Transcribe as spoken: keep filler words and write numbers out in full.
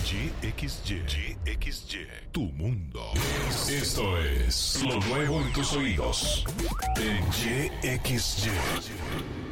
Y X Y. Y X Y. Tu mundo. Esto es lo nuevo en tus oídos. En Y X Y.